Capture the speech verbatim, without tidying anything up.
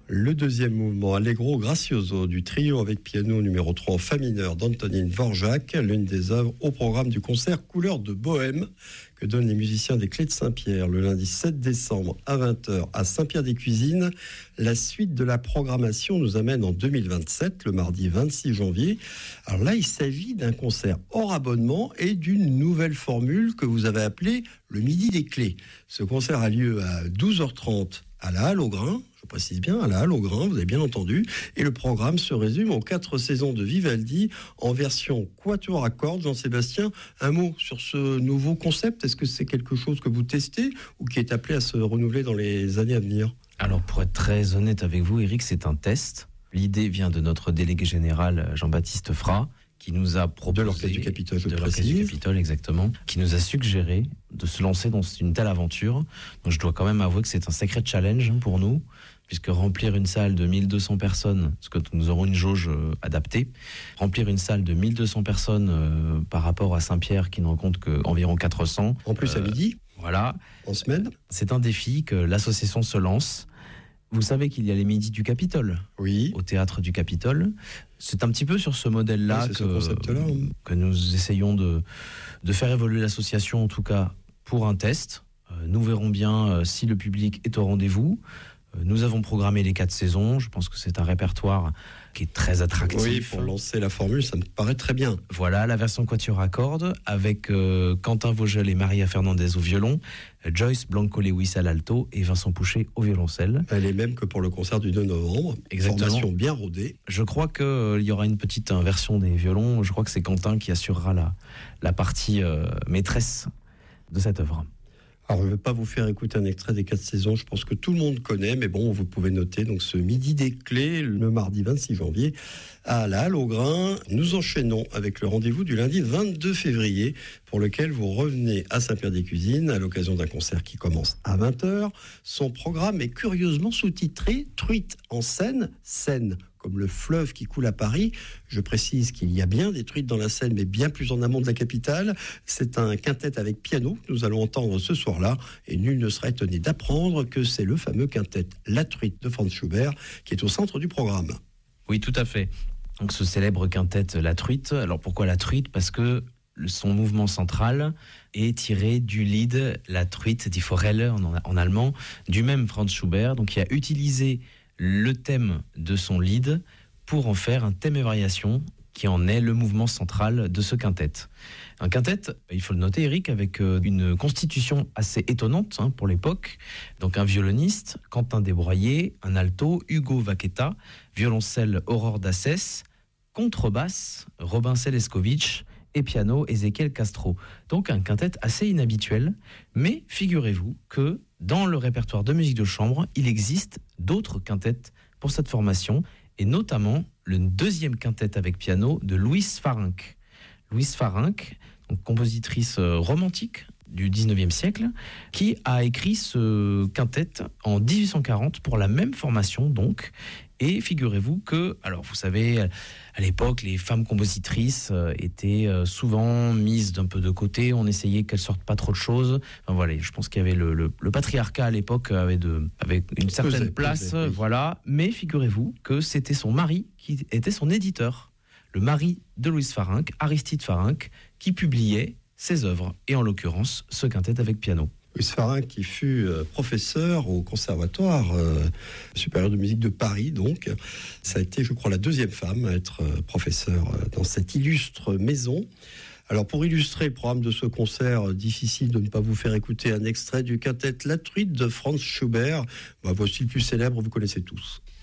Le deuxième mouvement, Allegro Gracioso, du trio avec piano numéro trois en fa mineur d'Antonín Dvořák, l'une des œuvres au programme du concert Couleurs de Bohème que donnent les musiciens des Clés de Saint-Pierre le lundi sept décembre à vingt heures à Saint-Pierre-des-Cuisines. La suite de la programmation nous amène en deux mille vingt-sept, le mardi vingt-six janvier. Alors là, il s'agit d'un concert hors abonnement et d'une nouvelle formule que vous avez appelée le Midi des Clés. Ce concert a lieu à douze heures trente à la Halle au Grain, je précise bien, à la Halle au Grain, vous avez bien entendu, et le programme se résume aux quatre saisons de Vivaldi en version quatuor à cordes. Jean-Sébastien, un mot sur ce nouveau concept, est-ce que c'est quelque chose que vous testez ou qui est appelé à se renouveler dans les années à venir ? Alors pour être très honnête avec vous, Eric, c'est un test. L'idée vient de notre délégué général Jean-Baptiste Frat, qui nous a proposé, de l'Orchestre du Capitole, je de l'Orchestre du Capitole, exactement, qui nous a suggéré de se lancer dans une telle aventure. Donc je dois quand même avouer que c'est un sacré challenge pour nous, puisque remplir une salle de mille deux cents personnes, parce que nous aurons une jauge euh, adaptée, remplir une salle de mille deux cents personnes euh, par rapport à Saint-Pierre qui n'en compte qu'environ quatre cents. En plus euh, à midi, voilà, en semaine. C'est un défi que l'association se lance. Vous savez qu'il y a les midis du Capitole, oui, au théâtre du Capitole. C'est un petit peu sur ce modèle-là, oui, que, ce concept-là hein. que nous essayons de, de faire évoluer l'association, en tout cas pour un test. Euh, nous verrons bien euh, si le public est au rendez-vous. Euh, nous avons programmé les quatre saisons. Je pense que c'est un répertoire qui est très attractif. Oui, pour lancer la formule, ça me paraît très bien. Voilà, la version quatuor à cordes avec euh, Quentin Vogel et Maria Fernandez au violon, Joyce Blanco-Lewis à l'alto et Vincent Pouchet au violoncelle. Elle est même que pour le concert du deux novembre. Exactement. Formation bien rodée. Je crois qu'il euh, y aura une petite inversion des violons. Je crois que c'est Quentin qui assurera la, la partie euh, maîtresse de cette œuvre. Alors, je ne vais pas vous faire écouter un extrait des quatre saisons, je pense que tout le monde connaît, mais bon, vous pouvez noter donc ce Midi des Clés, le mardi vingt-six janvier, à la Halle au Grain. Nous enchaînons avec le rendez-vous du lundi vingt-deux février, pour lequel vous revenez à Saint-Pierre-des-Cuisines, à l'occasion d'un concert qui commence à vingt heures. Son programme est curieusement sous-titré « Truite en Seine, Seine ». Comme le fleuve qui coule à Paris. Je précise qu'il y a bien des truites dans la Seine, mais bien plus en amont de la capitale. C'est un quintet avec piano que nous allons entendre ce soir-là, et nul ne sera étonné d'apprendre que c'est le fameux quintet La Truite de Franz Schubert qui est au centre du programme. Oui, tout à fait. Donc ce célèbre quintet La Truite. Alors pourquoi La Truite ? Parce que son mouvement central est tiré du lied La Truite die Forelle en, en allemand, du même Franz Schubert, donc qui a utilisé le thème de son lied pour en faire un thème et variation qui en est le mouvement central de ce quintet. Un quintet, il faut le noter Eric, avec une constitution assez étonnante hein, pour l'époque. Donc un violoniste, Quentin Desbroyer, un alto, Hugo Vaqueta, violoncelle Aurore Dassès, contrebasse, Robin Seleskovitch et piano, Ezequiel Castro. Donc un quintet assez inhabituel, mais figurez-vous que dans le répertoire de musique de chambre, il existe d'autres quintets pour cette formation, et notamment le deuxième quintet avec piano de Louise Farinck. Louise Farinck, donc compositrice romantique du dix-neuvième siècle, qui a écrit ce quintet en dix-huit cent quarante pour la même formation donc. Et figurez-vous que, alors vous savez, à l'époque, les femmes compositrices étaient souvent mises d'un peu de côté, on essayait qu'elles sortent pas trop de choses. Enfin voilà, je pense qu'il y avait le, le, le patriarcat à l'époque avait, de, avait une certaine pesait, place, pesait, oui. Voilà. Mais figurez-vous que c'était son mari qui était son éditeur, le mari de Louise Farinck, Aristide Farinck, qui publiait ses œuvres, et en l'occurrence ce quintet avec piano. Louise Farinck qui fut euh, professeur au Conservatoire euh, supérieur de musique de Paris, donc. Ça a été, je crois, la deuxième femme à être euh, professeure euh, dans cette illustre maison. Alors, pour illustrer le programme de ce concert, euh, difficile de ne pas vous faire écouter un extrait du quintet La Truite de Franz Schubert. Bah, voici le plus célèbre, vous connaissez tous.